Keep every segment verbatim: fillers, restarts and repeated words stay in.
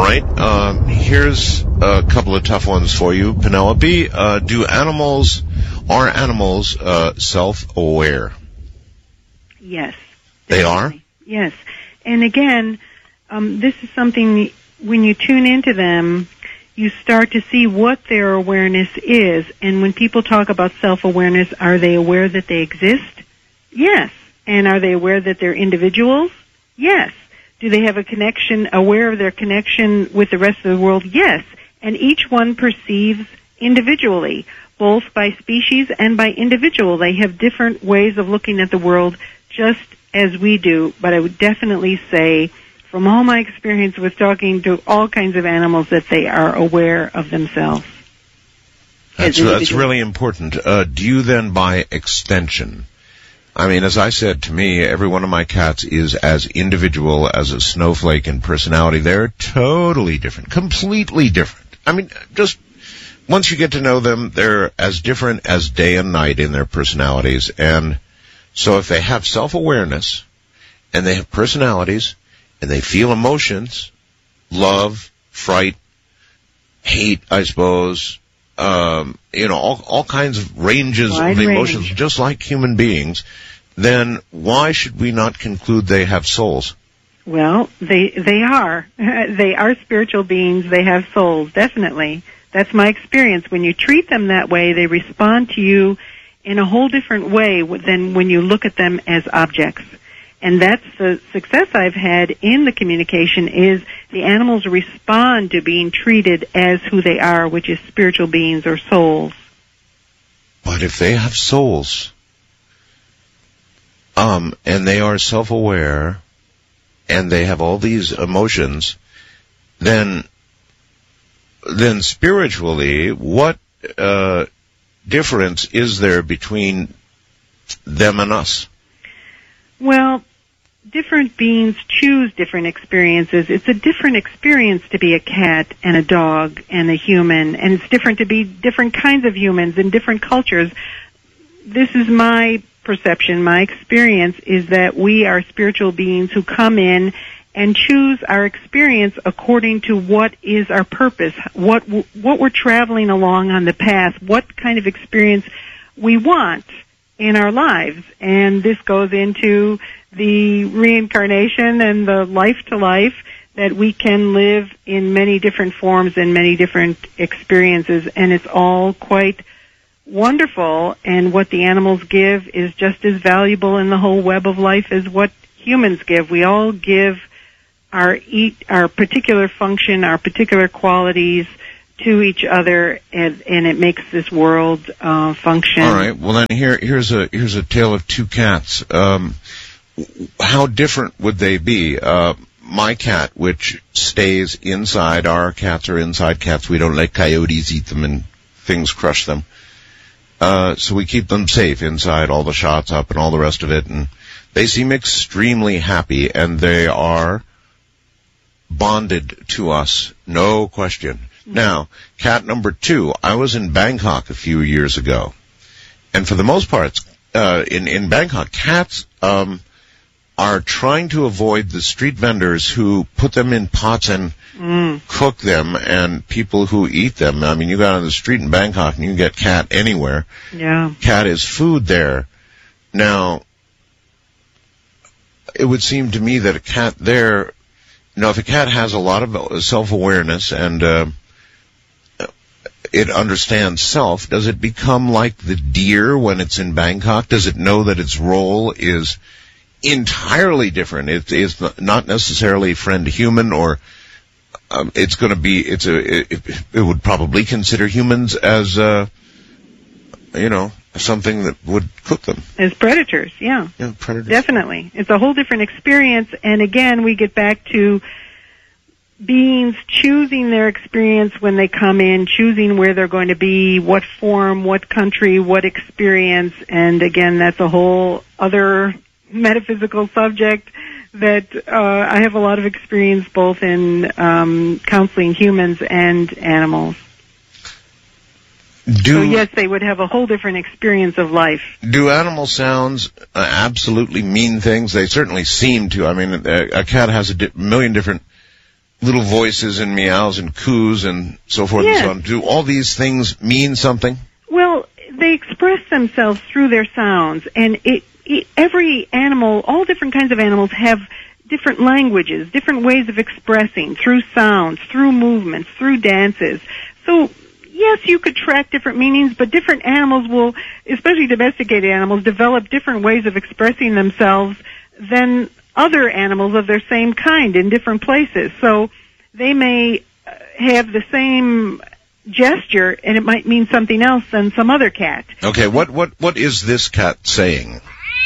right. Um, here's a couple of tough ones for you, Penelope. Uh, do animals, are animals uh, self-aware? Yes. They are? Yes. And again, um, this is something, when you tune into them, you start to see what their awareness is. And when people talk about self-awareness, are they aware that they exist? Yes. And are they aware that they're individuals? Yes. Do they have a connection, aware of their connection with the rest of the world? Yes. And each one perceives individually, both by species and by individual. They have different ways of looking at the world, just as we do. But I would definitely say, from all my experience with talking to all kinds of animals, that they are aware of themselves. That's, that's really important. Uh, do you then, by extension, I mean, as I said, to me, every one of my cats is as individual as a snowflake in personality. They're totally different, completely different. I mean, just once you get to know them, they're as different as day and night in their personalities. And so if they have self-awareness and they have personalities and they feel emotions, love, fright, hate, I suppose, um, you know, all, all kinds of ranges Wide of emotions, range. just like human beings, then why should we not conclude they have souls? Well, they they are. They are spiritual beings. They have souls, definitely. That's my experience. When you treat them that way, they respond to you in a whole different way than when you look at them as objects. And that's the success I've had in the communication, is the animals respond to being treated as who they are, which is spiritual beings or souls. But if they have souls, um, and they are self-aware, and they have all these emotions, then, then spiritually, what uh, difference is there between them and us? Well, different beings choose different experiences. It's a different experience to be a cat and a dog and a human, and it's different to be different kinds of humans in different cultures. This is my perception, my experience, is that we are spiritual beings who come in and choose our experience according to what is our purpose, what what we're traveling along on the path, what kind of experience we want in our lives. And this goes into the reincarnation and the life to life, that we can live in many different forms and many different experiences, and it's all quite wonderful. And what the animals give is just as valuable in the whole web of life as what humans give. We all give our eat our particular function, our particular qualities to each other, and, and it makes this world uh, function. All right. Well, then here here's a here's a tale of two cats. Um, how different would they be? Uh, my cat, which stays inside, our cats are inside cats. We don't let coyotes eat them and things crush them. Uh, so we keep them safe inside, all the shots up and all the rest of it. And they seem extremely happy, and they are bonded to us, no question. Mm-hmm. Now, cat number two, I was in Bangkok a few years ago. And for the most part, uh, in, in Bangkok, cats, um, are trying to avoid the street vendors who put them in pots and mm. cook them, and people who eat them. I mean, you go on the street in Bangkok and you can get cat anywhere. Yeah. Cat is food there. Now, it would seem to me that a cat there, you know, if a cat has a lot of self-awareness and uh, it understands self, does it become like the deer when it's in Bangkok? Does it know that its role is entirely different? It is not necessarily friend human, or um, it's going to be. It's a. It, it would probably consider humans as, uh, you know, something that would cook them as predators. Yeah, yeah, predators. Definitely, it's a whole different experience. And again, we get back to beings choosing their experience when they come in, choosing where they're going to be, what form, what country, what experience. And again, that's a whole other metaphysical subject that uh, I have a lot of experience both in um, counseling humans and animals. Do, so yes, they would have a whole different experience of life. Do animal sounds uh, absolutely mean things? They certainly seem to. I mean, a, a cat has a di- million different little voices and meows and coos and so forth Yes. and so on. Do all these things mean something? Well, they express themselves through their sounds, and it, it, every animal, all different kinds of animals have different languages, different ways of expressing through sounds, through movements, through dances. So, yes, you could track different meanings, but different animals will, especially domesticated animals, develop different ways of expressing themselves than other animals of their same kind in different places. So they may have the same gesture, and it might mean something else than some other cat. Okay, what what what is this cat saying?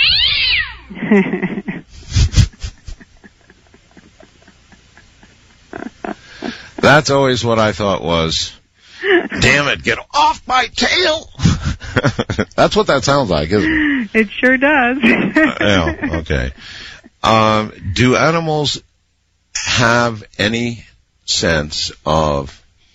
That's always what I thought was, damn it, get off my tail! That's what that sounds like, isn't it? It sure does. uh, yeah, okay. Um, do animals have any sense of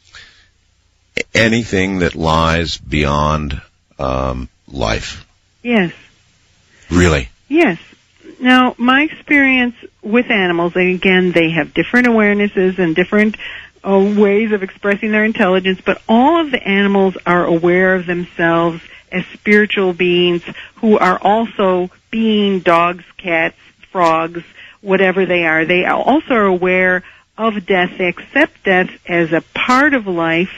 anything that lies beyond um, life? Yes. Really? Yes. Now, my experience with animals, and again, they have different awarenesses and different uh, ways of expressing their intelligence, but all of the animals are aware of themselves as spiritual beings who are also being dogs, cats, frogs, whatever they are. They are also aware of death. They accept death as a part of life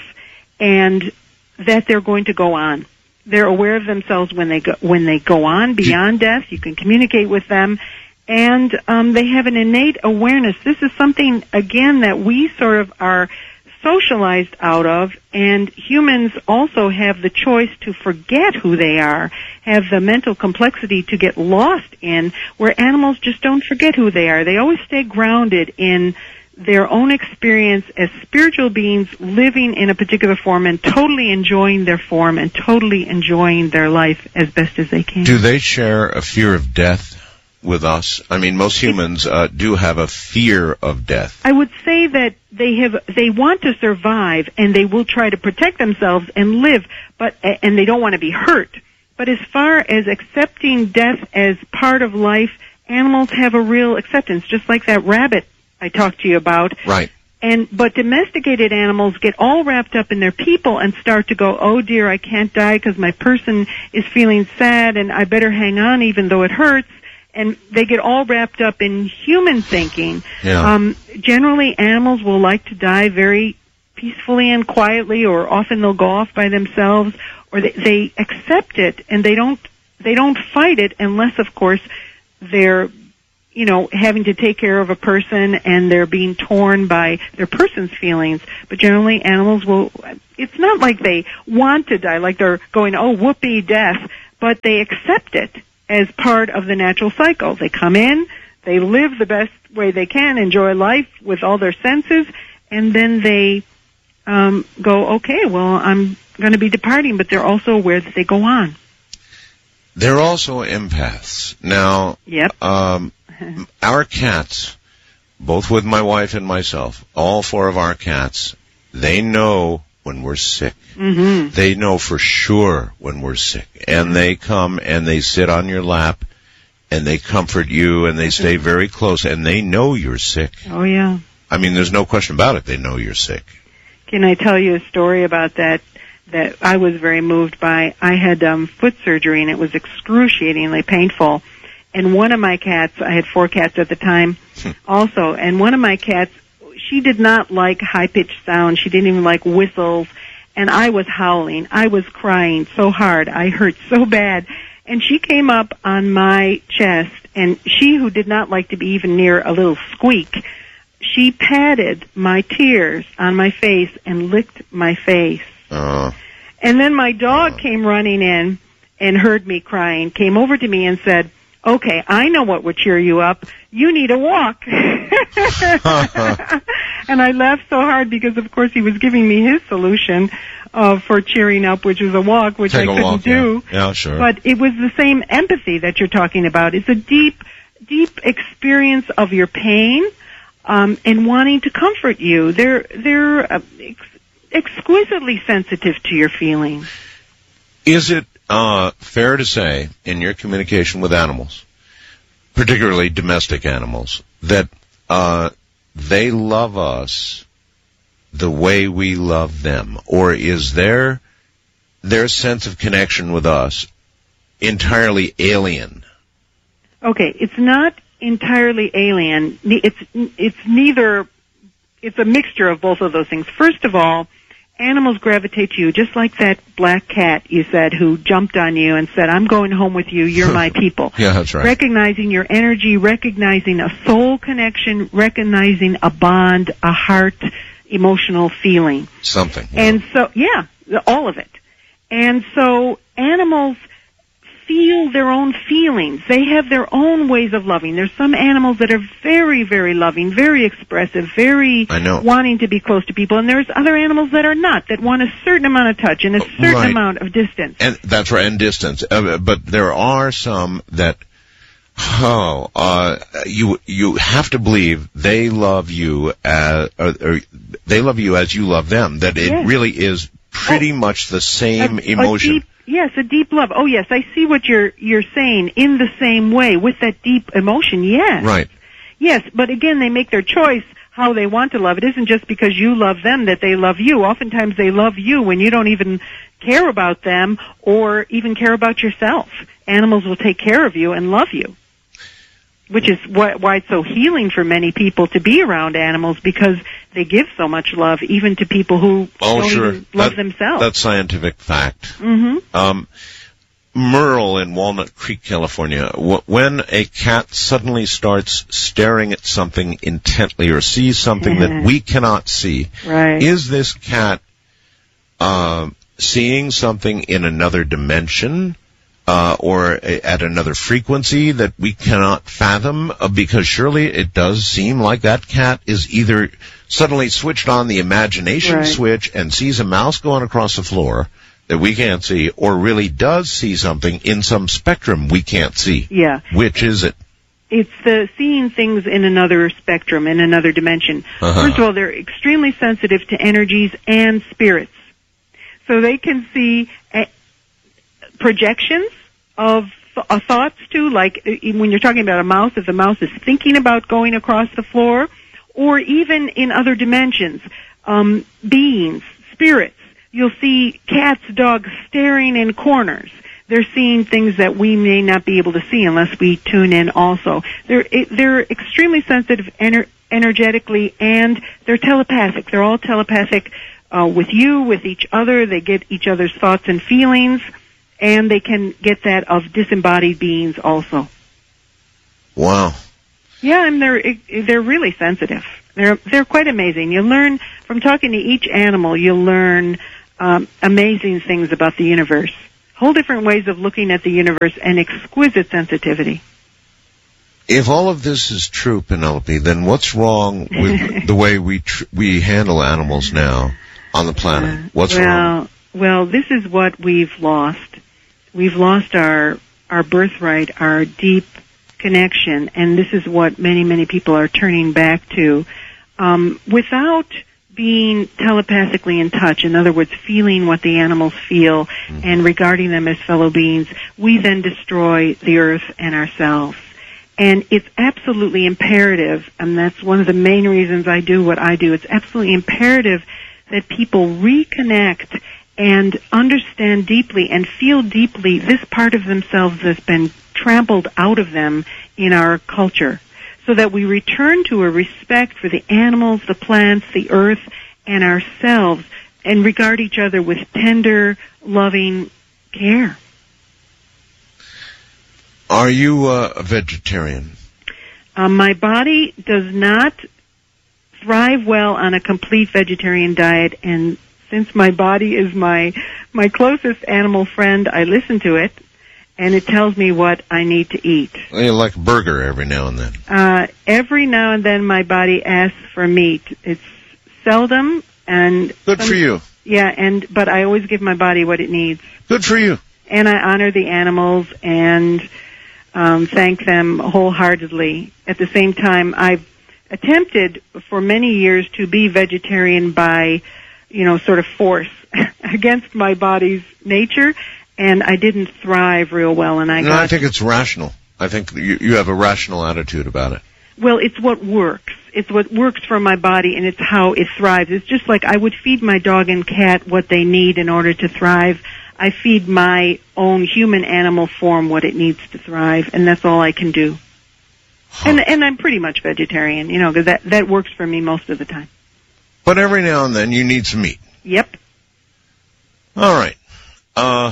and that they're going to go on. They're aware of themselves when they go, when they go on beyond death. You can communicate with them, and um, they have an innate awareness. This is something, again, that we sort of are socialized out of, and humans also have the choice to forget who they are, have the mental complexity to get lost in, where animals just don't forget who they are. They always stay grounded in their own experience as spiritual beings living in a particular form and totally enjoying their form and totally enjoying their life as best as they can. Do they share a fear of death with us? I mean, most humans uh, do have a fear of death. I would say that they have, they want to survive and they will try to protect themselves and live, but, and they don't want to be hurt. But as far as accepting death as part of life, animals have a real acceptance, just like that rabbit I talked to you about. Right. And, but domesticated animals get all wrapped up in their people and start to go, oh dear, I can't die because my person is feeling sad and I better hang on even though it hurts. And they get all wrapped up in human thinking. Yeah. Um, generally, animals will like to die very peacefully and quietly, or often they'll go off by themselves, or they, they accept it and they don't they don't fight it unless, of course, they're you know having to take care of a person and they're being torn by their person's feelings. But generally, animals will. It's not like they want to die, like they're going, oh, whoopee, death, but they accept it as part of the natural cycle. They come in, they live the best way they can, enjoy life with all their senses, and then they um, go, okay, well, I'm going to be departing, but they're also aware that they go on. They're also empaths. Now, Yep. um, our cats, both with my wife and myself, all four of our cats, they know when we're sick. Mm-hmm. They know for sure when we're sick. And they come and they sit on your lap and they comfort you and they stay very close and they know you're sick. Oh, yeah. I mean, there's no question about it. They know you're sick. Can I tell you a story about that that I was very moved by? I had um, foot surgery and it was excruciatingly painful. And one of my cats, I had four cats at the time also, and one of my cats, she did not like high-pitched sound. She didn't even like whistles. And I was howling. I was crying so hard. I hurt so bad. And she came up on my chest, and she, who did not like to be even near a little squeak, she patted my tears on my face and licked my face. Uh, And then my dog came running in and heard me crying, came over to me and said, okay, I know what would cheer you up. You need a walk. And I laughed so hard because, of course, he was giving me his solution uh, for cheering up, which was a walk, which Take I a couldn't walk, do. Yeah. Yeah, sure. But it was the same empathy that you're talking about. It's a deep, deep experience of your pain um, and wanting to comfort you. They're they're uh, ex- exquisitely sensitive to your feelings. Is it uh, fair to say, in your communication with animals, particularly domestic animals, that uh, they love us the way we love them? Or is their, their sense of connection with us entirely alien? Okay, it's not entirely alien. It's, it's neither, it's a mixture of both of those things. First of all, animals gravitate to you, just like that black cat you said who jumped on you and said, I'm going home with you, you're my people. Yeah, that's right. Recognizing your energy, recognizing a soul connection, recognizing a bond, a heart, emotional feeling. Something. Yeah. And so, yeah, all of it. And so animals feel their own feelings. They have their own ways of loving. There's some animals that are very, very loving, very expressive, very I know. wanting to be close to people, and there's other animals that are not, that want a certain amount of touch and a certain Right. amount of distance. And that's right, and distance. Uh, but there are some that, oh, uh, you you have to believe they love you as, or, or they love you as you love them. That it Yes. really is pretty Oh, much the same a, emotion. A deep, yes, a deep love. Oh, yes, I see what you're you're saying. In the same way, with that deep emotion. Yes, Right. Yes, but again, they make their choice how they want to love. It isn't just because you love them that they love you. Oftentimes, they love you when you don't even care about them or even care about yourself. Animals will take care of you and love you, which is why, why it's so healing for many people to be around animals, because they give so much love, even to people who Oh, don't sure. even love That- themselves. That's scientific fact. Mm-hmm. Um, Merle in Walnut Creek, California, w- when a cat suddenly starts staring at something intently or sees something that we cannot see, Right. is this cat uh, seeing something in another dimension uh, or a, at another frequency that we cannot fathom? Uh, because surely it does seem like that cat is either suddenly switched on the imagination Right. switch and sees a mouse going across the floor that we can't see, or really does see something in some spectrum we can't see. Yeah. Which is it? It's the seeing things in another spectrum, in another dimension. Uh-huh. First of all, they're extremely sensitive to energies and spirits. So they can see uh, projections of uh, thoughts too, like uh, when you're talking about a mouse, if the mouse is thinking about going across the floor, or even in other dimensions, um, beings, spirits. You'll see cats, dogs staring in corners. They're seeing things that we may not be able to see unless we tune in also. They're, they're extremely sensitive ener- energetically, and they're telepathic. They're all telepathic uh, with you, with each other. They get each other's thoughts and feelings, and they can get that of disembodied beings also. Wow. Yeah, and they're they're really sensitive. They're they're quite amazing. You learn from talking to each animal. You learn um, amazing things about the universe. Whole different ways of looking at the universe, and exquisite sensitivity. If all of this is true, Penelope, then what's wrong with the way we tr- we handle animals now on the planet? What's well, wrong? Well, this is what we've lost. We've lost our our birthright, our deep connection, and this is what many, many people are turning back to. Um, without being telepathically in touch, in other words, feeling what the animals feel mm-hmm. and regarding them as fellow beings, we then destroy the earth and ourselves. And it's absolutely imperative, and that's one of the main reasons I do what I do, it's absolutely imperative that people reconnect and understand deeply and feel deeply this part of themselves that's been trampled out of them in our culture, so that we return to a respect for the animals, the plants, the earth, and ourselves, and regard each other with tender, loving care. Are you uh, a vegetarian? Um, my body does not thrive well on a complete vegetarian diet, and since my body is my my closest animal friend, I listen to it, and it tells me what I need to eat. Well, you like a burger every now and then. Uh, every now and then my body asks for meat. It's seldom, and... Good some, for you. Yeah, and but I always give my body what it needs. Good for you. And I honor the animals and um, thank them wholeheartedly. At the same time, I've attempted for many years to be vegetarian by, you know, sort of force against my body's nature, and I didn't thrive real well. And I no, got I think it's rational. I think you, you have a rational attitude about it. Well, it's what works. it's what works for my body, and it's how it thrives. It's just like I would feed my dog and cat what they need in order to thrive. I feed my own human animal form what it needs to thrive, and that's all I can do. Huh. And and I'm pretty much vegetarian, you know, because that, that works for me most of the time. But every now and then you need some meat. Yep. All right. Uh,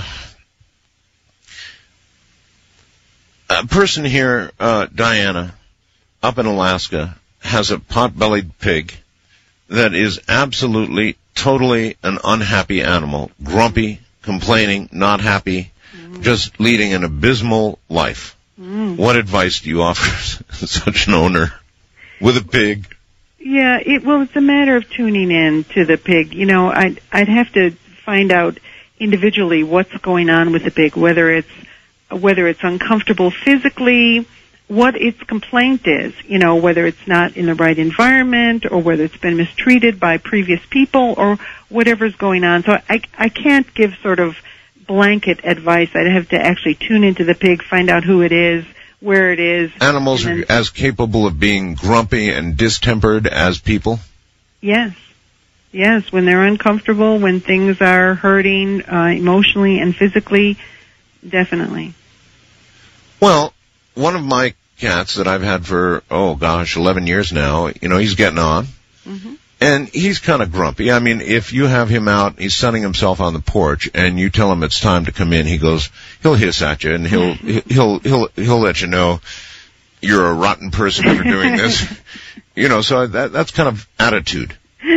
a person here, uh, Diana, up in Alaska, has a pot-bellied pig that is absolutely, totally an unhappy animal. Grumpy, complaining, not happy, mm. just leading an abysmal life. Mm. What advice do you offer such an owner with a pig? Yeah, it, well, it's a matter of tuning in to the pig. You know, I'd, I'd have to find out individually what's going on with the pig, whether it's, whether it's uncomfortable physically, what its complaint is, you know, whether it's not in the right environment or whether it's been mistreated by previous people or whatever's going on. So I, I can't give sort of blanket advice. I'd have to actually tune into the pig, find out who it is, where it is. Animals then, are as capable of being grumpy and distempered as people? Yes. Yes, when they're uncomfortable, when things are hurting uh, emotionally and physically, definitely. Well, one of my cats that I've had for, oh gosh, eleven years now, you know, he's getting on. Mm-hmm. And he's kind of grumpy. I mean, if you have him out, he's sunning himself on the porch, and you tell him it's time to come in, he goes, he'll hiss at you, and he'll, he'll, he'll, he'll let you know you're a rotten person for doing this. You know, so that, that's kind of attitude.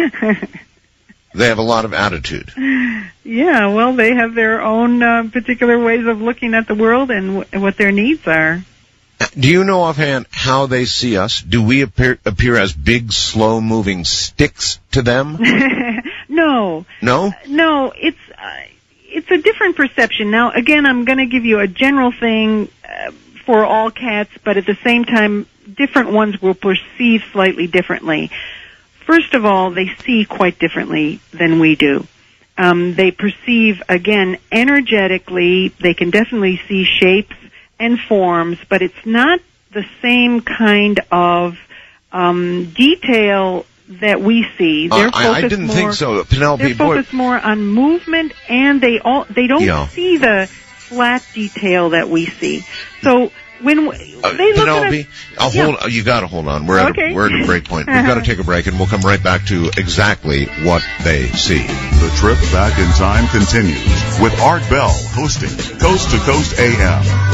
They have a lot of attitude. Yeah, well, they have their own uh, particular ways of looking at the world and w- what their needs are. Do you know offhand how they see us? Do we appear, appear as big, slow-moving sticks to them? No. No? No, it's uh, it's a different perception. Now, again, I'm going to give you a general thing uh, for all cats, but at the same time, different ones will perceive slightly differently. First of all, they see quite differently than we do. Um, they perceive, again, energetically, they can definitely see shapes and forms, but it's not the same kind of um, detail that we see. They're uh, I, I didn't more, think so, Penelope. They're focused boy. more on movement, and they all they don't yeah. see the flat detail that we see. So when we, uh, they look Penelope, at I'll yeah. hold. You got to hold on. We're at okay. a, we're at a break point. We've got to take a break, and we'll come right back to exactly what they see. The trip back in time continues with Art Bell hosting Coast to Coast A M.